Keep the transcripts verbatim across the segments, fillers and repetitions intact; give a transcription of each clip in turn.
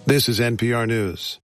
This is N P R News.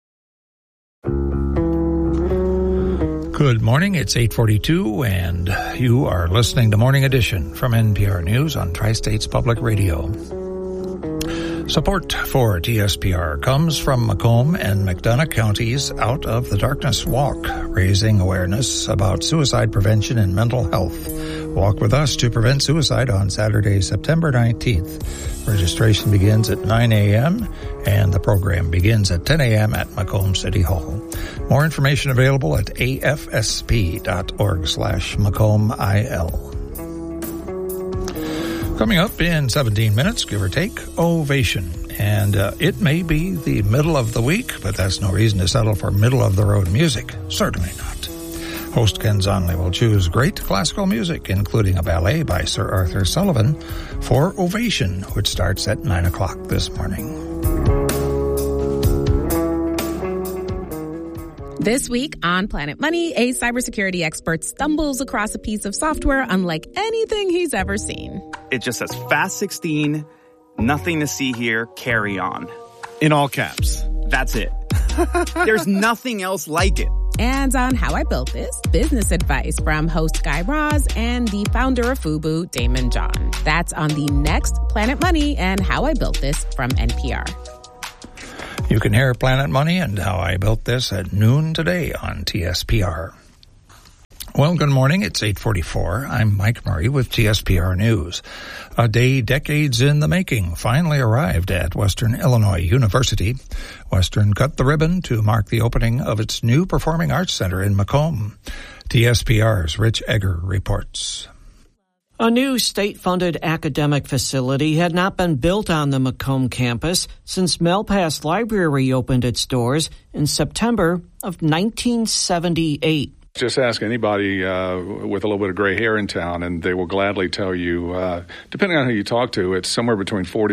Good morning. It's eight forty-two, and you are listening to Morning Edition from N P R News on Tri-States Public Radio. Support for T S P R comes from Macomb and McDonough counties Out of the Darkness Walk, raising awareness about suicide prevention and mental health. Walk with us to prevent suicide on Saturday, September nineteenth. Registration begins at nine a.m. and the program begins at ten a.m. at Macomb City Hall. More information available at afsp.org slash Macomb IL. Coming up in seventeen minutes, give or take, Ovation. And uh, it may be the middle of the week, but that's no reason to settle for middle-of-the-road music. Certainly not. Host Ken Zonley will choose great classical music, including a ballet by Sir Arthur Sullivan, for Ovation, which starts at nine o'clock this morning. This week on Planet Money, a cybersecurity expert stumbles across a piece of software unlike anything he's ever seen. It just says Fast sixteen, nothing to see here, carry on. In all caps. That's it. There's nothing else like it. And on How I Built This, business advice from host Guy Raz and the founder of FUBU, Damon John. That's on the next Planet Money and How I Built This from N P R. You can hear Planet Money and How I Built This at noon today on T S P R. Well, good morning. It's eight forty-four. I'm Mike Murray with T S P R News. A day decades in the making finally arrived at Western Illinois University. Western cut the ribbon to mark the opening of its new Performing Arts Center in Macomb. T S P R's Rich Egger reports. A new state-funded academic facility had not been built on the Macomb campus since Malpass Library opened its doors in September of nineteen seventy-eight. Just ask anybody uh, with a little bit of gray hair in town, and they will gladly tell you, uh, depending on who you talk to, it's somewhere between forty